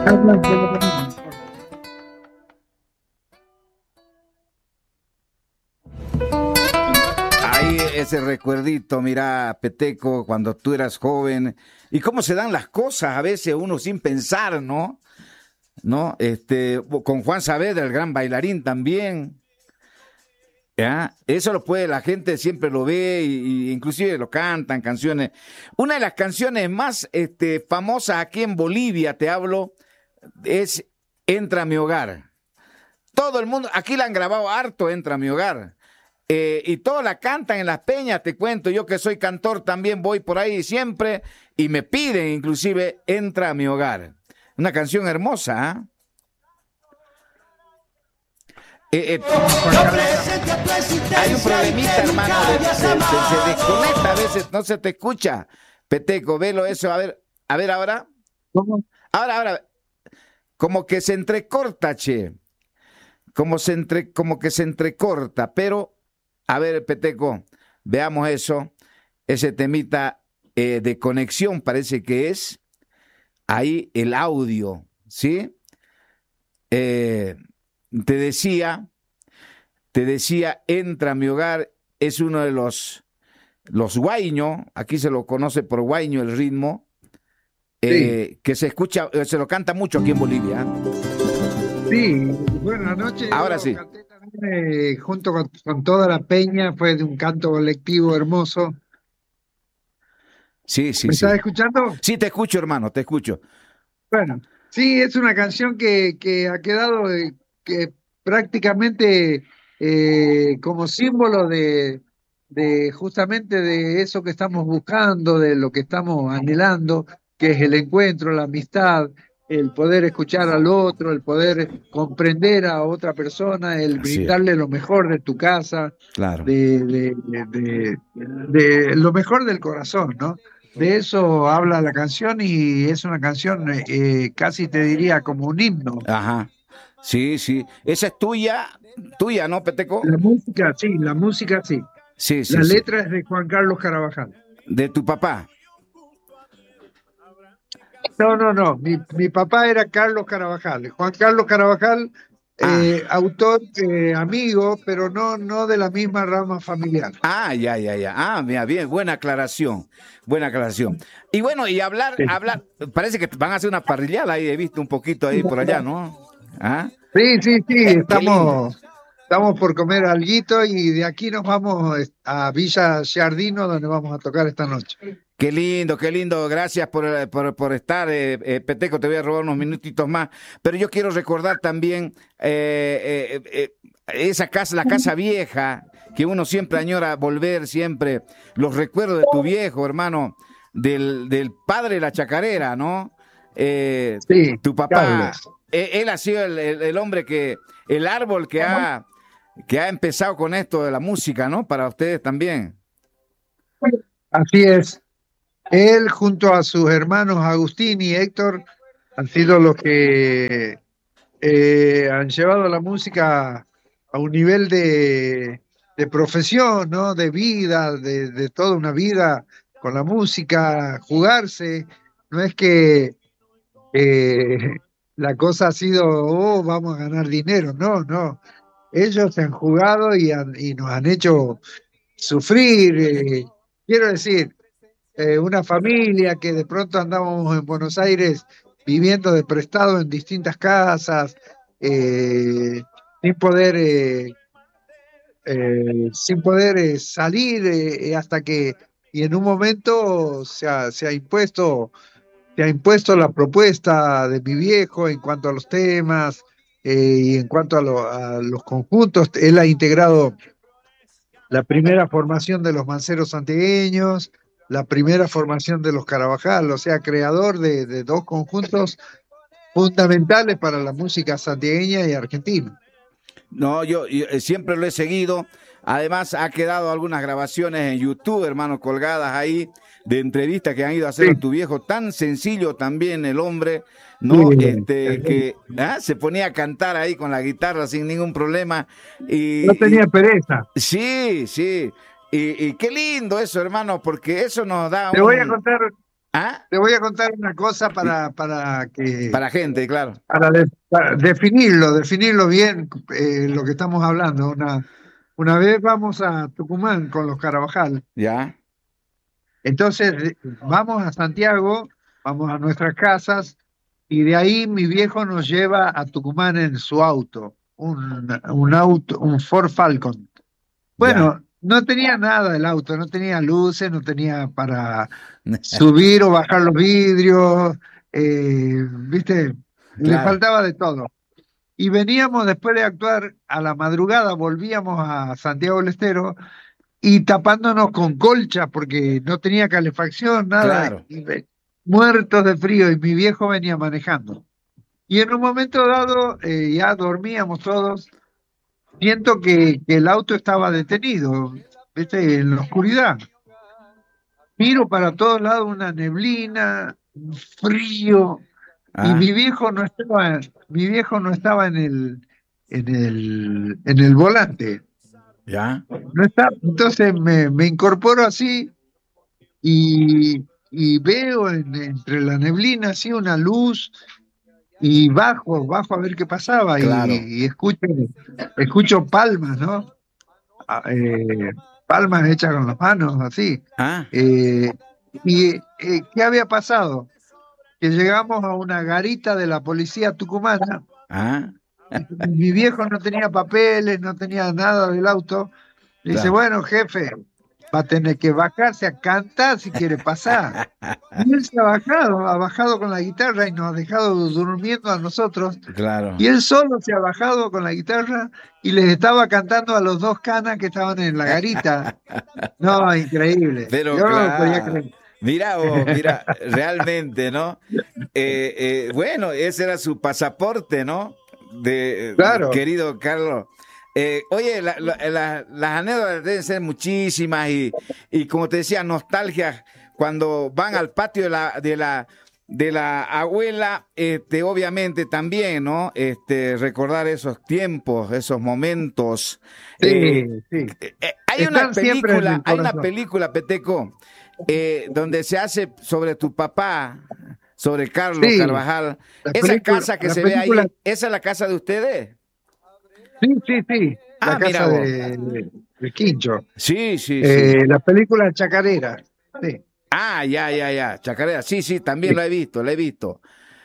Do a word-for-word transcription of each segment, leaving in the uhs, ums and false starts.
Ahí ese recuerdito, mira, Peteco, cuando tú eras joven, y cómo se dan las cosas a veces uno sin pensar, ¿no? ¿No? Este, con Juan Saavedra, el gran bailarín también. ¿Ya? Eso lo puede, la gente siempre lo ve y, y inclusive lo cantan, canciones. Una de las canciones más este, famosas aquí en Bolivia, te hablo, es Entra a mi hogar. Todo el mundo, aquí la han grabado harto, Entra a mi hogar. Eh, y todos la cantan en las peñas, te cuento, yo que soy cantor también voy por ahí siempre y me piden inclusive Entra a mi hogar. Una canción hermosa, ¿eh? Eh, eh, hay un problemita, hermano, de, de, de, se, se desconecta a veces, no se te escucha. Peteco, velo eso, a ver, a ver ahora. ¿Cómo? Ahora, ahora, como que se entrecorta, che. Como, se entre, como que se entrecorta, pero, a ver, Peteco, veamos eso. Ese temita eh, de conexión parece que es ahí el audio, ¿sí? Eh, te decía, te decía, Entra a mi hogar, es uno de los, los guayño, aquí se lo conoce por guayño el ritmo, eh, Sí, que se escucha, se lo canta mucho aquí en Bolivia. sí, bueno, anoche yo Ahora lo sí, canté también eh, junto con, con toda la peña, fue de un canto colectivo hermoso. sí, sí, ¿Me estás sí. escuchando? Sí, te escucho, hermano, te escucho. Bueno, sí, es una canción que, que ha quedado eh, que prácticamente eh, como símbolo de, de justamente de eso que estamos buscando, de lo que estamos anhelando, que es el encuentro, la amistad, el poder escuchar al otro, el poder comprender a otra persona, el Así es, brindarle lo mejor de tu casa, claro. de, de, de, de- de lo mejor del corazón, ¿no? De eso habla la canción y es una canción eh, casi te diría como un himno. Ajá. Sí, sí. Esa es tuya, tuya, ¿no, Peteco? La música, sí, la música, sí. Sí, La sí, sí. letra es de Juan Carlos Carabajal. De tu papá. No, no, no, mi, mi papá era Carlos Carabajal. Juan Carlos Carabajal, Ah, eh, autor, eh, amigo, pero no, no de la misma rama familiar. ah, ya, ya, ya. Ah, mira, bien, buena aclaración. Buena aclaración. Y bueno, y hablar, Sí, hablar, parece que van a hacer una parrillada ahí, he visto un poquito ahí por allá, ¿no? Ah, sí, sí, sí, eh, qué lindo. estamos, estamos por comer alguito y de aquí nos vamos eh, a Villa Giardino, donde vamos a tocar esta noche. Qué lindo, qué lindo. Gracias por, eh, por, por estar, eh, eh, Peteco. Te voy a robar unos minutitos más. Pero yo quiero recordar también eh, eh, eh, esa casa, la casa vieja, que uno siempre añora volver, siempre. Los recuerdos de tu viejo, hermano, del, del padre de la chacarera, ¿no? Eh, Sí, tu papá, Carlos. eh, él ha sido el, el, el hombre que, el árbol que ha, que ha empezado con esto de la música, ¿no? Para ustedes también. Así es. Él junto a sus hermanos Agustín y Héctor han sido los que eh, han llevado la música a un nivel de, de profesión, ¿no? De vida, de, de toda una vida con la música, jugarse. No es que eh, la cosa ha sido, oh, vamos a ganar dinero. No, no. Ellos se han jugado y, han- y nos han hecho sufrir. eh, quiero decir, eh, una familia que de pronto andábamos en Buenos Aires viviendo de prestado en distintas casas, eh, sin poder, eh, eh, sin poder eh, salir eh, eh, hasta que, y en un momento se ha, se ha impuesto, se ha impuesto la propuesta de mi viejo en cuanto a los temas eh, y en cuanto a, lo- a los conjuntos. Él ha integrado la primera formación de los Manceros santiagueños, la primera formación de los Carabajal, o sea, creador de, de dos conjuntos fundamentales para la música santiagueña y argentina. No, yo, yo, eh, siempre lo he seguido. Además, ha quedado algunas grabaciones en YouTube, hermano, colgadas ahí, de entrevistas que han ido a hacer a Sí, tu viejo. Tan sencillo también el hombre, ¿no? sí, Este, que ¿ah? Se ponía a cantar ahí con la guitarra sin ningún problema. no Y, y tenía pereza. sí, sí. Y, y qué lindo eso, hermano, porque eso nos da Te voy a un... contar, Ah, te voy a contar una cosa para, para que para gente, claro. para, de- para definirlo, definirlo bien eh, lo que estamos hablando. Una, una vez vamos a Tucumán con los Carabajal. Ya, Entonces de- vamos a Santiago, vamos a nuestras casas y de ahí mi viejo nos lleva a Tucumán en su auto, un, un auto, un Ford Falcon. ya. Bueno, no tenía nada el auto, no tenía luces, no tenía para subir o bajar los vidrios, eh, ¿viste? Le Claro. faltaba de todo. Y veníamos después de actuar a la madrugada, volvíamos a Santiago del Estero y tapándonos con colcha porque no tenía calefacción, nada, Claro. y ve- muertos de frío y mi viejo venía manejando. Y en un momento dado, eh, ya dormíamos todos, siento que, que el auto estaba detenido, ¿viste? En la oscuridad. Miro para todos lados una neblina, un frío, y Ah, mi viejo no estaba, mi viejo no estaba en el, en el, en el volante. ya. No está, entonces me, me incorporo así y, y veo en- entre la neblina así una luz y bajo, bajo a ver qué pasaba y, Claro. y escucho, escucho palmas, ¿no? Ah, eh, palmas hechas con las manos, así. Ah, Eh, y eh, ¿qué había pasado? Que llegamos a una garita de la policía tucumana. ah, Mi viejo no tenía papeles, no tenía nada del auto. Le dice, claro. bueno, jefe, va a tener que bajarse a cantar si quiere pasar. Y él se ha bajado, ha bajado con la guitarra y nos ha dejado durmiendo a nosotros. Claro. Y él solo se ha bajado con la guitarra y les estaba cantando a los dos canas que estaban en la garita. No, increíble. Pero Yo no lo podía claro. creer. Mira vos, mira, realmente, ¿no? Eh, eh, bueno, ese era su pasaporte, ¿no? De, de- Claro, querido Carlos. Eh, oye, la- la- la- las anécdotas deben ser muchísimas y, y como te decía, nostalgia cuando van al patio de la, de la, de la abuela, este, obviamente también, ¿no? Este, recordar esos tiempos, esos momentos. sí, Eh, sí. eh, eh, hay una Están siempre en película, el hay una corazón. película, Peteco, eh, donde se hace sobre tu papá, sobre Carlos Sí, Carvajal. la Esa película, casa que la se ve película, ahí, ¿esa es la casa de ustedes? sí, sí, sí, la Ah, mira casa vos. de, de, de Quincho. Sí, sí, sí. Eh, la película Chacarera, sí. Ah, ya, ya, ya. Chacarera. Sí, sí, también lo he visto, lo he visto.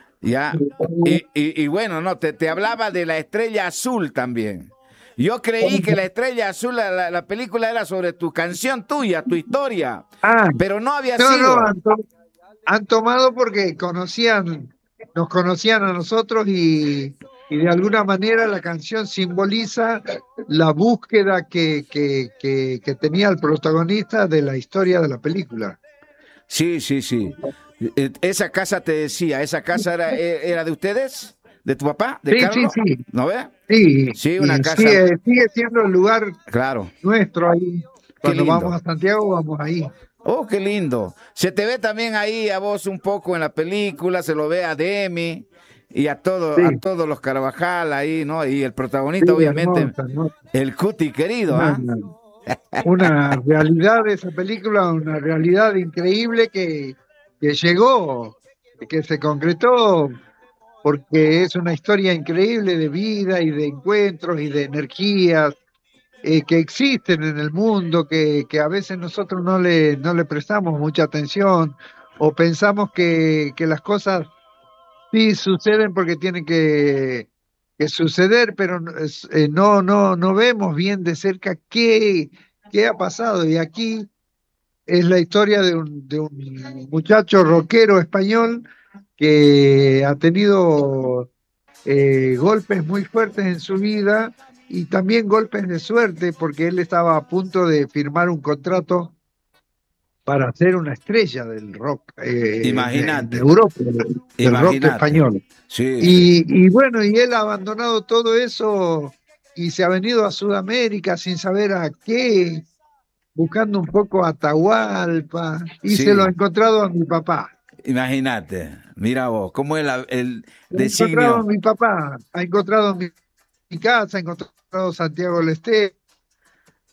Ya. Y, y, y bueno, no, te, te hablaba de la estrella azul también. Yo creí que la estrella azul, la, la, la película era sobre tu canción tuya, tu historia, Ah, pero no había no, no, sido. han, to- han tomado porque conocían, nos conocían a nosotros y, y de alguna manera la canción simboliza la búsqueda que, que, que, que tenía el protagonista de la historia de la película. Sí, sí, sí. Eh, Esa casa te decía, ¿esa casa era, e- era de ustedes? ¿De tu papá? ¿De Sí, sí, Carlos? sí, ¿No ve? sí, Sí, una y casa, sigue, sigue siendo el lugar claro. nuestro ahí. Qué Cuando vamos lindo. a Santiago, vamos ahí. Oh, qué lindo. Se te ve también ahí a vos un poco en la película, se lo ve a Demi y a todo, a Sí, todos los Carvajal ahí, ¿no? Y el sí, protagonista, obviamente, hermosa, hermosa. el Cuti querido, Una, ¿ah? una realidad de esa película, una realidad increíble que, que llegó, que se concretó, porque es una historia increíble de vida y de encuentros y de energías eh, que existen en el mundo, que, que a veces nosotros no le, no le prestamos mucha atención o pensamos que, que las cosas sí suceden porque tienen que, que suceder, pero no, es- eh, no, no, no vemos bien de cerca qué, qué ha pasado. Y aquí es la historia de un, de un muchacho rockero español que ha tenido eh, golpes muy fuertes en su vida y también golpes de suerte porque él estaba a punto de firmar un contrato para ser una estrella del rock eh, en, en Imagínate, Europa, del, del rock imagínate. español. Sí, sí. Y, y bueno, y él ha abandonado todo eso y se ha venido a Sudamérica sin saber a qué, buscando un poco a Atahualpa, y se lo ha Sí, encontrado a mi papá. imagínate. Mira vos, cómo es la- el Lo ha encontrado a designio. mi papá, ha encontrado mi, mi casa, ha encontrado Santiago del Estero.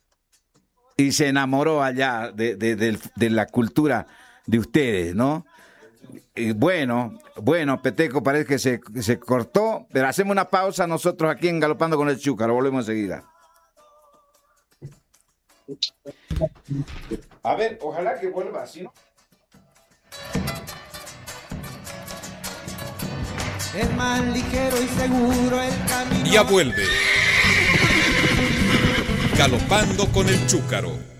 Y se enamoró allá de, de, del- de la cultura de ustedes, ¿no? Y bueno, bueno, Peteco, parece que se, que se cortó, pero hacemos una pausa nosotros aquí en Galopando con el Chúcaro, volvemos enseguida. A ver, ojalá que vuelva así, ¿no? Es más ligero y seguro el camino. Ya vuelve. Galopando con el Chúcaro.